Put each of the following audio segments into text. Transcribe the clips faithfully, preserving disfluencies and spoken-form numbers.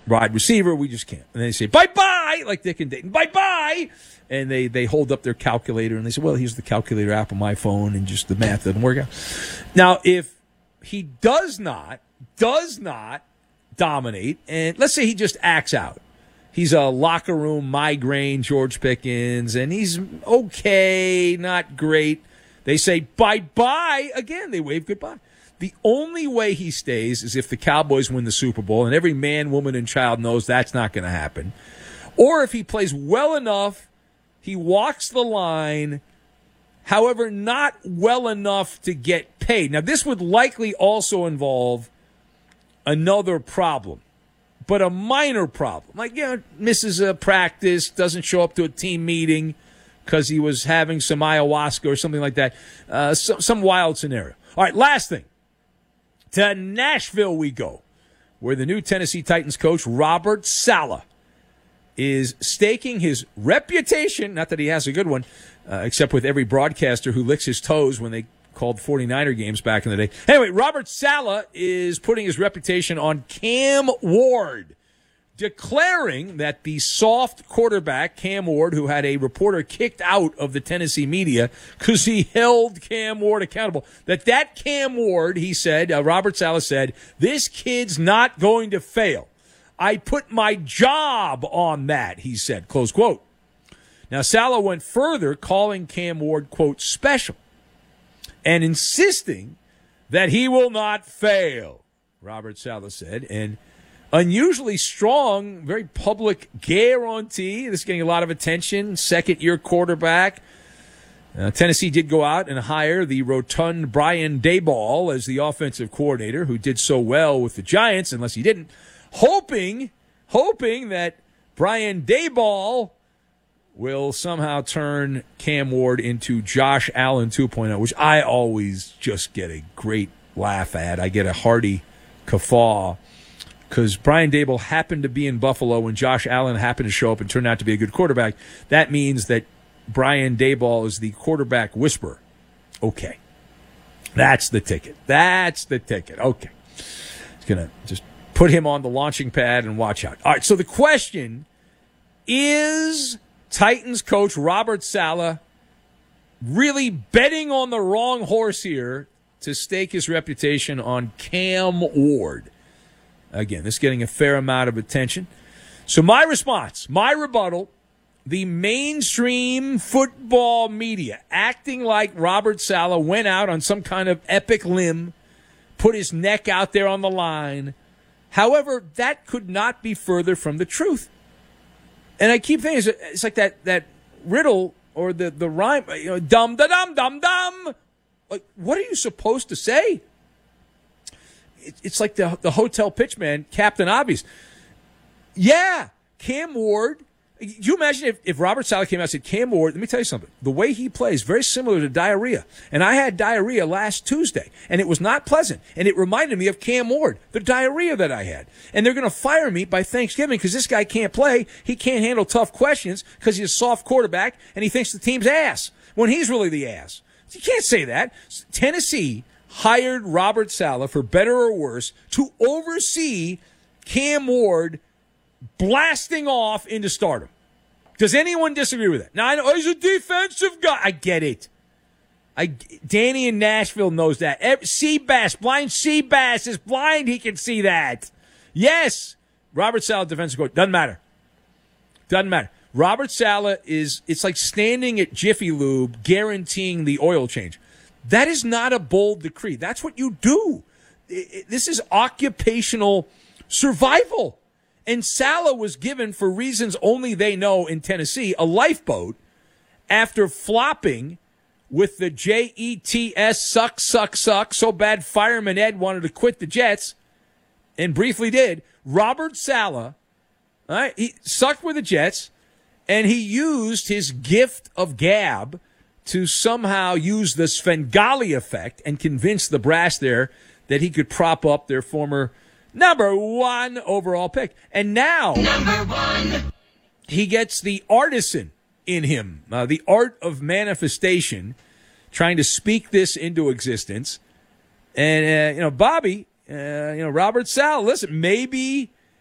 wide receiver. We just can't. And they say, bye-bye, like Dick and Dayton, bye-bye. And they, they hold up their calculator, and they say, well, here's the calculator app on my phone, and just the math doesn't work out. Now, if he does not, does not dominate, and let's say he just acts out. He's a locker room migraine George Pickens, and he's okay, not great. They say bye-bye. Again, they wave goodbye. The only way he stays is if the Cowboys win the Super Bowl, and every man, woman, and child knows that's not going to happen. Or if he plays well enough, he walks the line, however, not well enough to get paid. Now, this would likely also involve another problem, but a minor problem. Like, you know, misses a practice, doesn't show up to a team meeting because he was having some ayahuasca or something like that. Uh, some, some wild scenario. All right, last thing. To Nashville we go, where the new Tennessee Titans coach, Robert Saleh, is staking his reputation, not that he has a good one, uh, except with every broadcaster who licks his toes when they called forty-niner games back in the day. Anyway, Robert Saleh is putting his reputation on Cam Ward, declaring that the soft quarterback, Cam Ward, who had a reporter kicked out of the Tennessee media because he held Cam Ward accountable, that that Cam Ward, he said, uh, Robert Saleh said, this kid's not going to fail. I put my job on that, he said, close quote. Now, Saleh went further, calling Cam Ward, quote, special, and insisting that he will not fail, Robert Saleh said, and unusually strong, very public guarantee. This is getting a lot of attention. Second-year quarterback. Uh, Tennessee did go out and hire the rotund Brian Daboll as the offensive coordinator, who did so well with the Giants, unless he didn't, hoping, hoping that Brian Daboll will somehow turn Cam Ward into Josh Allen two point oh, which I always just get a great laugh at. I get a hearty guffaw, because Brian Daboll happened to be in Buffalo when Josh Allen happened to show up and turned out to be a good quarterback. That means that Brian Daboll is the quarterback whisperer. Okay. That's the ticket. That's the ticket. Okay. It's going to just put him on the launching pad and watch out. All right, so the question is, Titans coach Robert Saleh really betting on the wrong horse here to stake his reputation on Cam Ward? Again, this is getting a fair amount of attention. So my response, my rebuttal, the mainstream football media acting like Robert Saleh went out on some kind of epic limb, put his neck out there on the line. However, that could not be further from the truth. And I keep thinking, it's like that, that riddle or the, the rhyme, you know, dum, da, dum, dum, dum. Like, what are you supposed to say? It's like the the hotel pitchman, Captain Obvious. Yeah, Cam Ward. You imagine if, if Robert Saleh came out and said, Cam Ward, let me tell you something. The way he plays, very similar to diarrhea. And I had diarrhea last Tuesday, and it was not pleasant. And it reminded me of Cam Ward, the diarrhea that I had. And they're going to fire me by Thanksgiving because this guy can't play. He can't handle tough questions because he's a soft quarterback, and he thinks the team's ass when he's really the ass. You can't say that. Tennessee hired Robert Saleh, for better or worse, to oversee Cam Ward blasting off into stardom. Does anyone disagree with that? Now, I know he's a defensive guy. I get it. I, Danny in Nashville knows that. Seabass, blind Seabass is blind. He can see that. Yes, Robert Saleh, defensive coach. Doesn't matter. Doesn't matter. Robert Saleh is, it's like standing at Jiffy Lube guaranteeing the oil change. That is not a bold decree. That's what you do. This is occupational survival. And Saleh was given, for reasons only they know in Tennessee, a lifeboat after flopping with the J E T S, suck, suck, suck, so bad Fireman Ed wanted to quit the Jets, and briefly did. Robert Saleh, all right, he sucked with the Jets, and he used his gift of gab to somehow use the Svengali effect and convince the brass there that he could prop up their former number one overall pick. And now number one, he gets the artisan in him, uh, the art of manifestation, trying to speak this into existence. And, uh, you know, Bobby, uh, you know, Robert Saleh, listen, maybe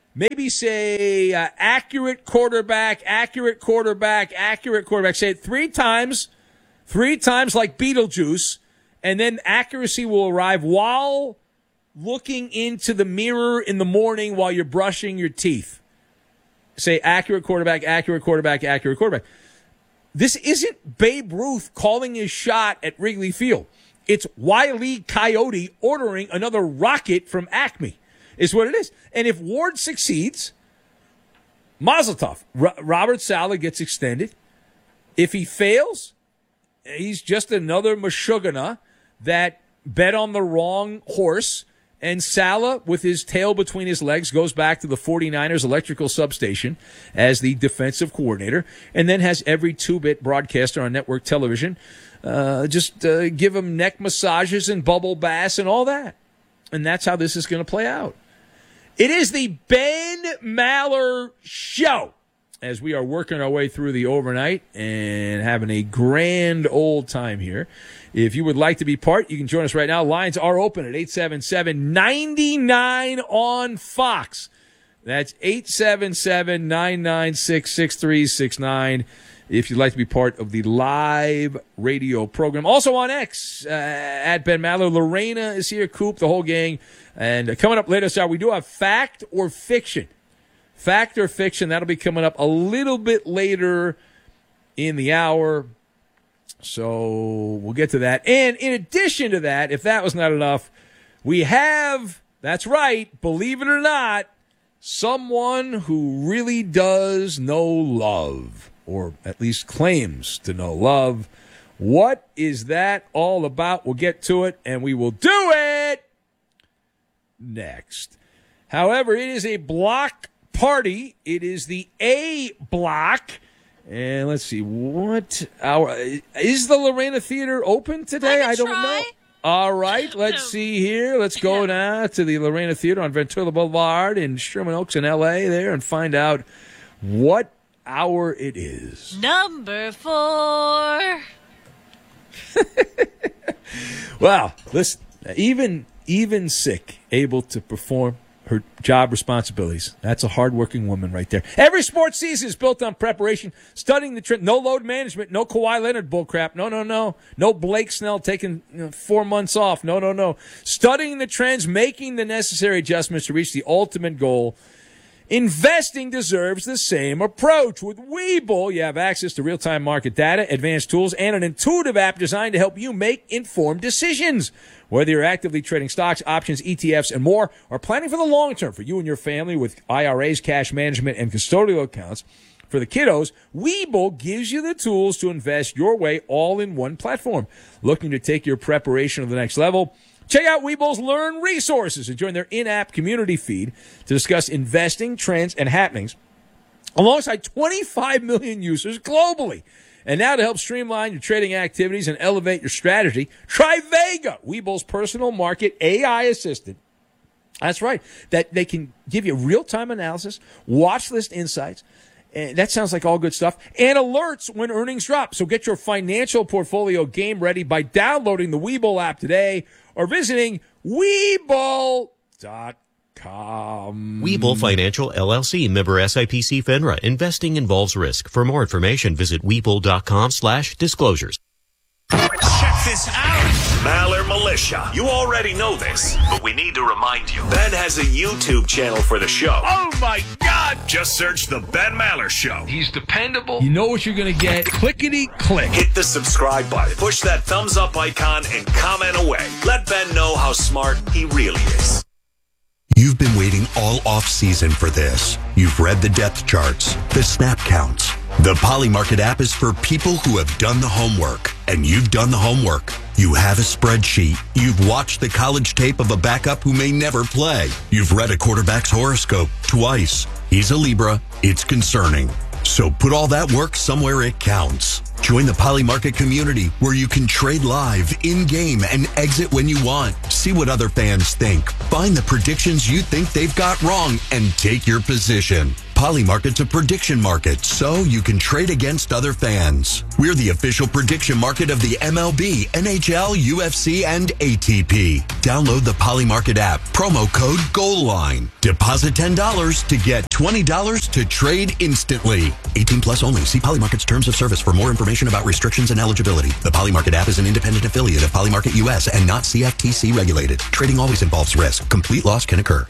maybe say uh, accurate quarterback, accurate quarterback, accurate quarterback. Say it three times, three times like Beetlejuice, and then accuracy will arrive while looking into the mirror in the morning while you're brushing your teeth. Say accurate quarterback, accurate quarterback, accurate quarterback. This isn't Babe Ruth calling his shot at Wrigley Field. It's Wile E. Coyote ordering another rocket from Acme, is what it is. And if Ward succeeds, mazel tov. Ro- Robert Saleh gets extended. If he fails, he's just another Meshuggah that bet on the wrong horse. And Saleh, with his tail between his legs, goes back to the 49ers electrical substation as the defensive coordinator, and then has every two-bit broadcaster on network television uh, just uh, give him neck massages and bubble baths and all that. And that's how this is going to play out. It is the Ben Maller Show as we are working our way through the overnight and having a grand old time here. If you would like to be part, you can join us right now. Lines are open at eight seven seven, nine nine on Fox. That's eight seven seven, nine nine six, six three six nine if you'd like to be part of the live radio program. Also on X, uh, at Ben Maller. Lorena is here, Coop, the whole gang. And uh, coming up later this hour, we do have Fact or Fiction. Fact or Fiction, that'll be coming up a little bit later in the hour. So we'll get to that. And in addition to that, if that was not enough, we have, that's right, believe it or not, someone who really does know love, or at least claims to know love. What is that all about? We'll get to it, and we will do it next. However, it is a block party. It is the A block. And let's see, what hour is the Lorena Theater open today? I, I don't try. know. All right, let's see here. Let's go now to the Lorena Theater on Ventura Boulevard in Sherman Oaks in L A there and find out what hour it is. Number four. Wow, listen, even even sick, able to perform her job responsibilities. That's a hardworking woman right there. Every sports season is built on preparation, studying the trend. No load management, no Kawhi Leonard bullcrap. No, no, no. No Blake Snell taking you know, four months off. No, no, no. Studying the trends, making the necessary adjustments to reach the ultimate goal. Investing deserves the same approach. With Webull, you have access to real-time market data, advanced tools, and an intuitive app designed to help you make informed decisions. Whether you're actively trading stocks, options, E T Fs, and more, or planning for the long term for you and your family with I R As, cash management, and custodial accounts, for the kiddos, Webull gives you the tools to invest your way all in one platform. Looking to take your preparation to the next level? Check out Webull's Learn resources and join their in-app community feed to discuss investing, trends, and happenings alongside twenty-five million users globally. And now to help streamline your trading activities and elevate your strategy, try Vega, Webull's personal market A I assistant. That's right. That they can give you real-time analysis, watch list insights. And that sounds like all good stuff. And alerts when earnings drop. So get your financial portfolio game ready by downloading the Webull app today or visiting Webull dot com. Webull Financial, L L C, member S I P C FINRA. Investing involves risk. For more information, visit Webull.com slash disclosures. Check this out. Maller Militia. You already know this, but we need to remind you. Ben has a YouTube channel for the show. Oh, my God. Just search The Ben Maller Show. He's dependable. You know what you're going to get. Clickety-click. Hit the subscribe button. Push that thumbs up icon and comment away. Let Ben know how smart he really is. You've been waiting all off-season for this. You've read the depth charts, the snap counts. The Polymarket app is for people who have done the homework, and you've done the homework. You have a spreadsheet. You've watched the college tape of a backup who may never play. You've read a quarterback's horoscope twice. He's a Libra. It's concerning. So put all that work somewhere it counts. Join the Polymarket community where you can trade live, in-game, and exit when you want. See what other fans think. Find the predictions you think they've got wrong and take your position. Polymarket's a prediction market, so you can trade against other fans. We're the official prediction market of the M L B, N H L, U F C, and A T P. Download the Polymarket app. Promo code GOALLINE. Deposit ten dollars to get twenty dollars to trade instantly. eighteen plus only. See Polymarket's terms of service for more information about restrictions and eligibility. The Polymarket app is an independent affiliate of Polymarket U S and not C F T C regulated. Trading always involves risk. Complete loss can occur.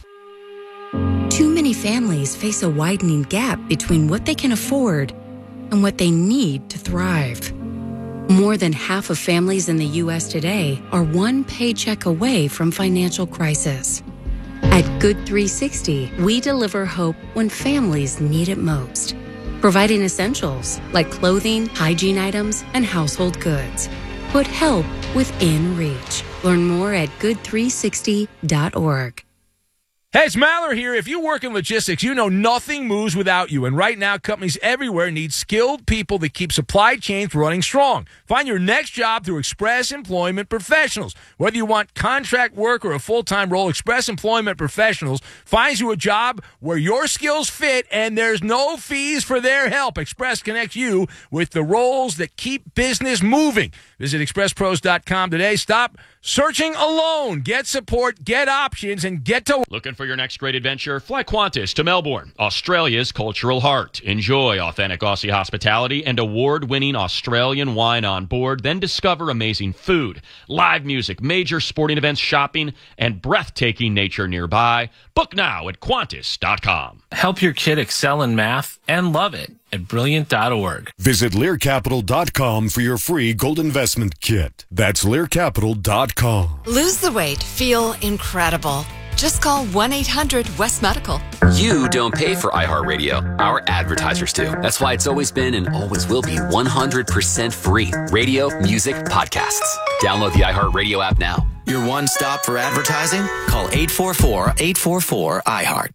Too many families face a widening gap between what they can afford and what they need to thrive. More than half of families in the U S today are one paycheck away from financial crisis. At Good three sixty, we deliver hope when families need it most, providing essentials like clothing, hygiene items, and household goods. Put help within reach. Learn more at good three sixty dot org. Hey, it's Maller here. If you work in logistics, you know nothing moves without you. And right now, companies everywhere need skilled people that keep supply chains running strong. Find your next job through Express Employment Professionals. Whether you want contract work or a full-time role, Express Employment Professionals finds you a job where your skills fit and there's no fees for their help. Express connects you with the roles that keep business moving. Visit express pros dot com today. Stop searching alone. Get support, get options, and get to... Looking for your next great adventure? Fly Qantas to Melbourne, Australia's cultural heart. Enjoy authentic Aussie hospitality and award-winning Australian wine on board. Then discover amazing food, live music, major sporting events, shopping, and breathtaking nature nearby. Book now at Qantas dot com. Help your kid excel in math and love it at brilliant dot org. Visit Lear Capital dot com for your free gold investment kit. That's Lear Capital dot com. Lose the weight. Feel incredible. Just call one eight hundred West Medical. You don't pay for iHeartRadio. Our advertisers do. That's why it's always been and always will be one hundred percent free. Radio, music, podcasts. Download the iHeartRadio app now. Your one stop for advertising? Call eight four four, eight four four, I heart.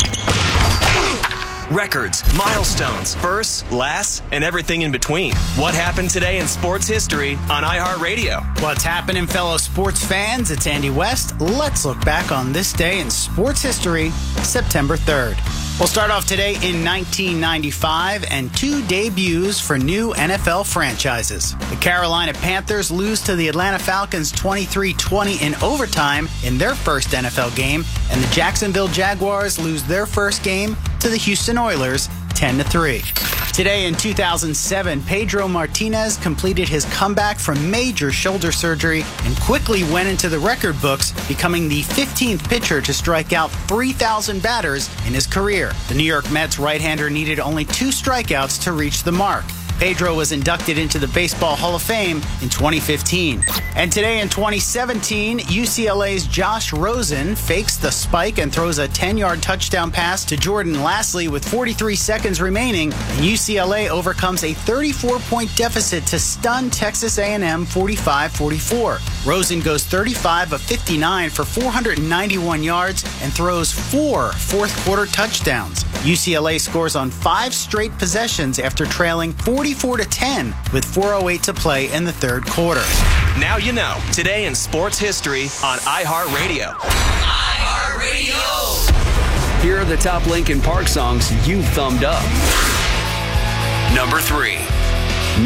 Records, milestones, firsts, lasts, and everything in between. What happened today in sports history on iHeartRadio? What's happening, fellow sports fans? It's Andy West. Let's look back on this day in sports history, September third. We'll start off today in nineteen ninety-five and two debuts for new N F L franchises. The Carolina Panthers lose to the Atlanta Falcons twenty-three twenty in overtime in their first N F L game, and the Jacksonville Jaguars lose their first game to the Houston Oilers ten to three. Today in two thousand seven, Pedro Martinez completed his comeback from major shoulder surgery and quickly went into the record books, becoming the fifteenth pitcher to strike out three thousand batters in his career. The New York Mets right-hander needed only two strikeouts to reach the mark. Pedro was inducted into the Baseball Hall of Fame in twenty fifteen. And today in twenty seventeen, U C L A's Josh Rosen fakes the spike and throws a ten-yard touchdown pass to Jordan Lasley with forty-three seconds remaining, and U C L A overcomes a thirty-four point deficit to stun Texas A and M forty-five forty-four. Rosen goes thirty-five of fifty-nine for four hundred ninety-one yards and throws four fourth-quarter touchdowns. U C L A scores on five straight possessions after trailing forty-four to ten with four oh eight to play in the third quarter. Now you know. Today in sports history on iHeartRadio. iHeartRadio! Here are the top Linkin Park songs you thumbed up. Number three.